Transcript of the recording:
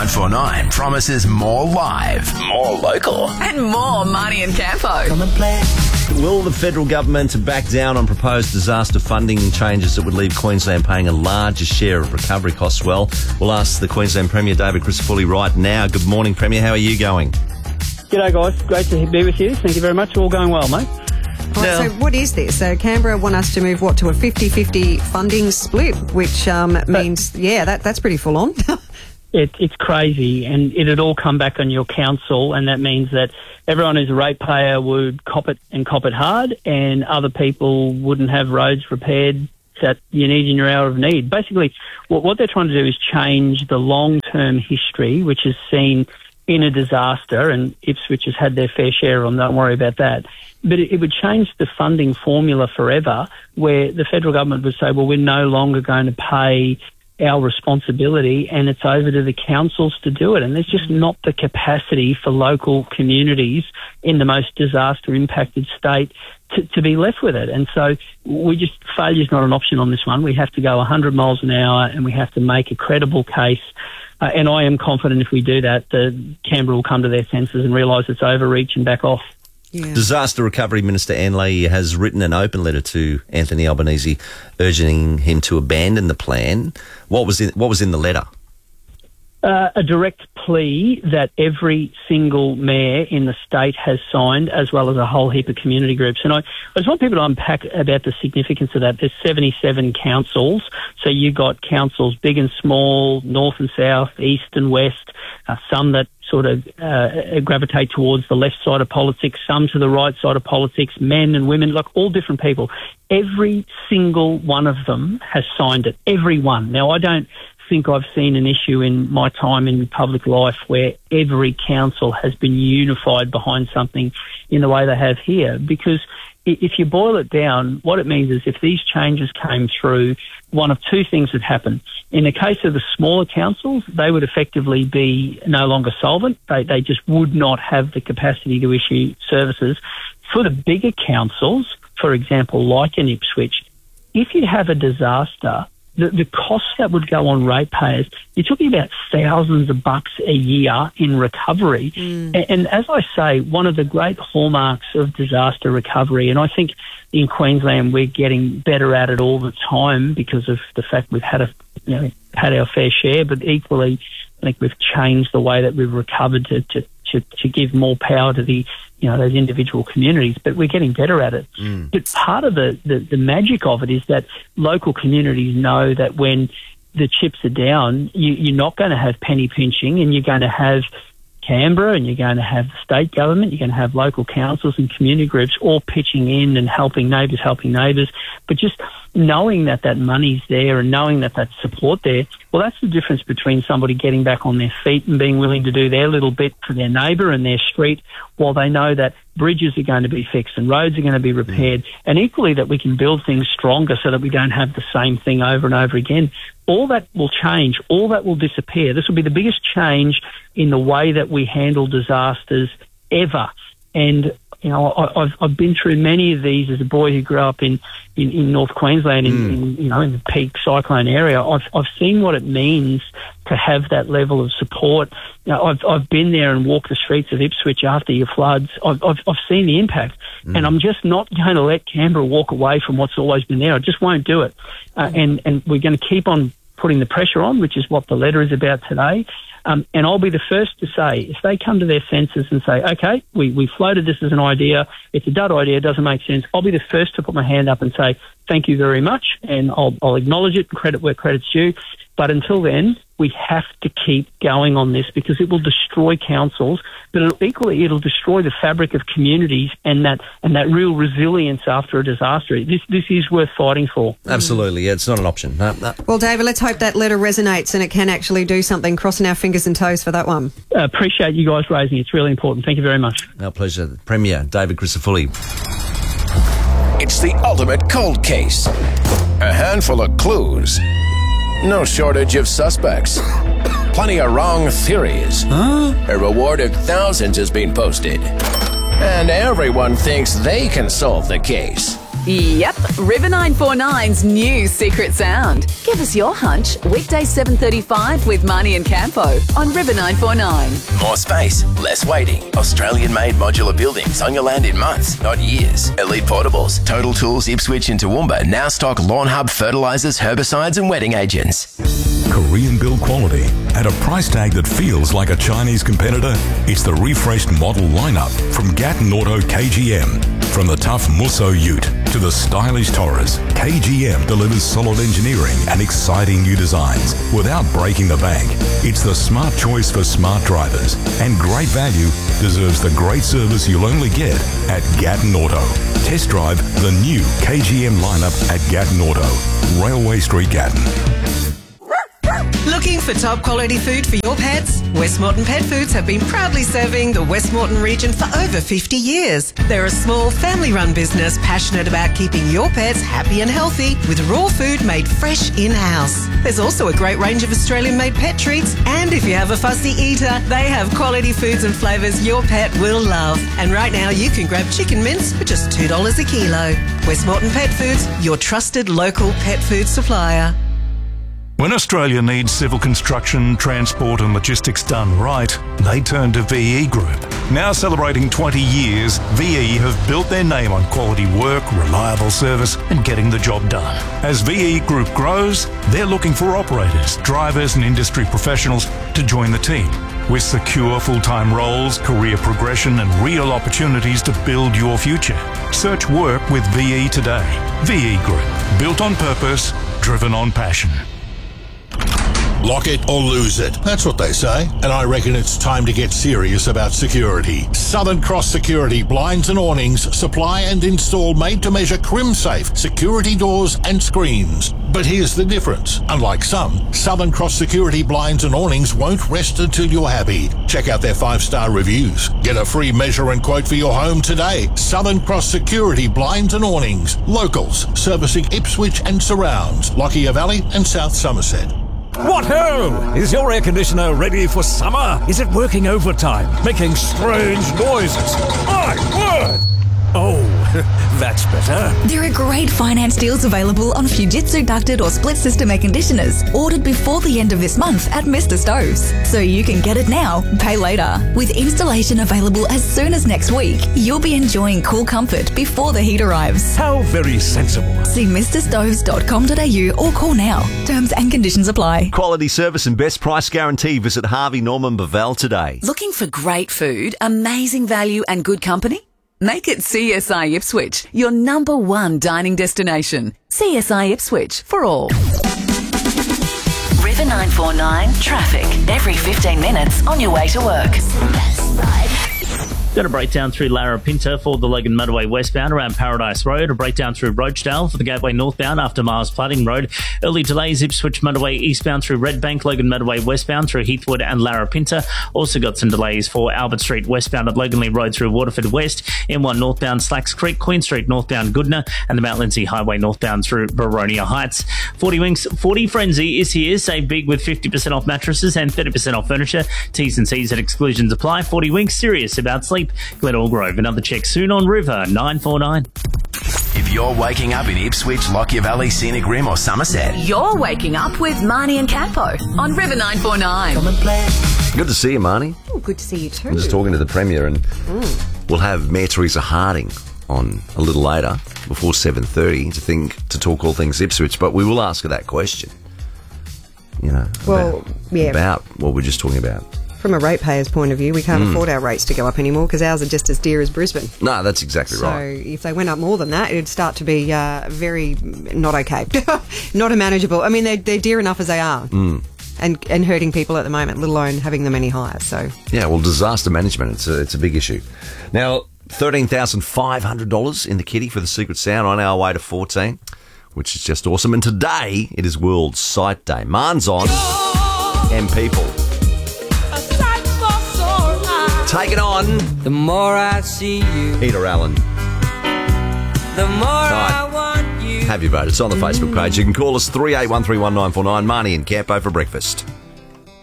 749 promises more live, more local. And more Marnie and Campo. Come and play. Will the federal government back down on proposed disaster funding changes that would leave Queensland paying a larger share of recovery costs? Well, we'll ask the Queensland Premier, David Crisafulli, right now. Good morning, Premier. How are you going? G'day, guys. Great to be with you. Thank you very much. All going well, mate. All right, so what is this? So Canberra want us to move, to a 50-50 funding split, which means, that's pretty full on. It's crazy, and it'd all come back on your council, and that means that everyone who's a ratepayer would cop it hard, and other people wouldn't have roads repaired that you need in your hour of need. Basically, what they're trying to do is change the long-term history, which is seen in a disaster, and Ipswich has had their fair share of them, don't worry about that. But it would change the funding formula forever, where the federal government would say, well, we're no longer going to pay our responsibility, and it's over to the councils to do it. And there's just not the capacity for local communities in the most disaster-impacted state to be left with it. And so failure's not an option on this one. We have to go 100 miles an hour, and we have to make a credible case. And I am confident if we do that, Canberra will come to their senses and realise it's overreach and back off. Yeah. Disaster Recovery Minister Anne Leahy has written an open letter to Anthony Albanese urging him to abandon the plan. What was in the letter? A direct plea that every single mayor in the state has signed, as well as a whole heap of community groups. And I just want people to unpack about the significance of that. There's 77 councils, so you've got councils big and small, north and south, east and west, some that sort of gravitate towards the left side of politics, some to the right side of politics, men and women, like all different people. Every single one of them has signed it, every one. Now, I don't think I've seen an issue in my time in public life where every council has been unified behind something in the way they have here, because if you boil it down, what it means is if these changes came through, one of two things would happen. In the case of the smaller councils, they would effectively be no longer solvent. They just would not have the capacity to issue services. For the bigger councils, for example, like in Ipswich, if you have a disaster, the costs that would go on ratepayers, you're talking about thousands of bucks a year in recovery. And as I say, one of the great hallmarks of disaster recovery, and I think in Queensland we're getting better at it all the time because of the fact we've had our fair share, but equally I think we've changed the way that we've recovered to give more power to the those individual communities, but we're getting better at it. But part of the magic of it is that local communities know that when the chips are down, you're not going to have penny pinching, and you're going to have Canberra, and you're going to have the state government, you're going to have local councils and community groups all pitching in and helping neighbours. But just knowing that money's there and knowing that support there, well, that's the difference between somebody getting back on their feet and being willing to do their little bit for their neighbour and their street, while they know that bridges are going to be fixed and roads are going to be repaired, and equally that we can build things stronger so that we don't have the same thing over and over again. All that will change. All that will disappear. This will be the biggest change in the way that we handle disasters ever. And I've been through many of these as a boy who grew up in North Queensland, in the peak cyclone area. I've seen what it means to have that level of support. I've been there and walked the streets of Ipswich after your floods. I've seen the impact, and I'm just not going to let Canberra walk away from what's always been there. I just won't do it. And we're going to keep on putting the pressure on, which is what the letter is about today. And I'll be the first to say, if they come to their senses and say, okay, we floated this as an idea, it's a dud idea, it doesn't make sense, I'll be the first to put my hand up and say, thank you very much, and I'll acknowledge it and credit where credit's due. But until then, we have to keep going on this, because it will destroy councils, but it'll destroy the fabric of communities and that real resilience after a disaster. This is worth fighting for. Absolutely, yeah, it's not an option. No. Well, David, let's hope that letter resonates and it can actually do something. Crossing our fingers and toes for that one. Appreciate you guys raising it. It's really important. Thank you very much. Our pleasure. Premier David Crisafulli. It's the ultimate cold case. A handful of clues. No shortage of suspects. Plenty of wrong theories. A reward of thousands has been posted. And everyone thinks they can solve the case. Yep, River 949's new secret sound. Give us your hunch. Weekday 7:35 with Marnie and Campo on River 949. More space, less waiting. Australian-made modular buildings on your land in months, not years. Elite Portables, Total Tools, Ipswich and Toowoomba now stock Lawn Hub fertilisers, herbicides and wetting agents. Korean build quality at a price tag that feels like a Chinese competitor. It's the refreshed model lineup from Gatton Auto KGM. From the tough Musso Ute to the stylish Taurus, KGM delivers solid engineering and exciting new designs without breaking the bank. It's the smart choice for smart drivers, and great value deserves the great service you'll only get at Gatton Auto. Test drive the new KGM lineup at Gatton Auto, Railway Street, Gatton. Looking for top quality food for your pets? Westmorton Pet Foods have been proudly serving the Westmorton region for over 50 years. They're a small family-run business passionate about keeping your pets happy and healthy with raw food made fresh in-house. There's also a great range of Australian-made pet treats, and if you have a fussy eater, they have quality foods and flavours your pet will love. And right now you can grab chicken mince for just $2 a kilo. Westmorton Pet Foods, your trusted local pet food supplier. When Australia needs civil construction, transport and logistics done right, they turn to VE Group. Now celebrating 20 years, VE have built their name on quality work, reliable service and getting the job done. As VE Group grows, they're looking for operators, drivers and industry professionals to join the team. With secure full-time roles, career progression and real opportunities to build your future. Search work with VE today. VE Group, built on purpose, driven on passion. Lock it or lose it. That's what they say. And I reckon it's time to get serious about security. Southern Cross Security blinds and awnings supply and install made-to-measure crim-safe security doors and screens. But here's the difference. Unlike some, Southern Cross Security blinds and awnings won't rest until you're happy. Check out their 5-star reviews. Get a free measure and quote for your home today. Southern Cross Security blinds and awnings. Locals, servicing Ipswich and surrounds, Lockyer Valley and South Somerset. What ho! Is your air conditioner ready for summer? Is it working overtime, making strange noises? My word! Oh, that's better. There are great finance deals available on Fujitsu ducted or split system air conditioners, ordered before the end of this month at Mr. Stoves. So you can get it now, pay later. With installation available as soon as next week, you'll be enjoying cool comfort before the heat arrives. How very sensible. See mrstoves.com.au or call now. Terms and conditions apply. Quality service and best price guarantee. Visit Harvey Norman Bavel today. Looking for great food, amazing value and good company? Make it CSI Ipswich, your #1 dining destination. CSI Ipswich for all. River 949 traffic every 15 minutes on your way to work. Got a breakdown through Larapinta for the Logan Motorway westbound around Paradise Road. A breakdown through Roachdale for the Gateway northbound after Mars Flooding Road. Early delays Ipswich Motorway eastbound through Redbank, Logan Motorway westbound through Heathwood and Larapinta. Also got some delays for Albert Street westbound at Loganley Road through Waterford West. M1 northbound Slacks Creek, Queen Street northbound Goodna, and the Mount Lindsay Highway northbound through Baronia Heights. 40 Winks 40 Frenzy is here. Save big with 50% off mattresses and 30% off furniture. T's and C's and exclusions apply. 40 Winks, serious about sleep. Glenelg Grove. Another check soon on River 949. If you're waking up in Ipswich, Lockyer Valley, Scenic Rim or Somerset, You're waking up with Marnie and Campo on River 949. Good to see you, Marnie. Oh, good to see you too. I'm just talking to the Premier, and we'll have Mayor Teresa Harding on a little later, before 7:30, to talk all things Ipswich. But we will ask her that question. You know, about what we're just talking about. From a ratepayer's point of view, we can't afford our rates to go up anymore because ours are just as dear as Brisbane. No, that's exactly right. So if they went up more than that, it'd start to be very not okay. Not manageable. I mean, they're dear enough as they are. And hurting people at the moment, let alone having them any higher. So yeah, well, disaster management, it's a big issue. Now, $13,500 in the kitty for the Secret Sound, on our way to 14, which is just awesome. And today, it is World Sight Day. Marn's on, and people. Take it on. The more I see you, Peter Allen. The more I want you. Have your vote. It's on the Facebook page. You can call us 38131949. Marnie and Campo for breakfast.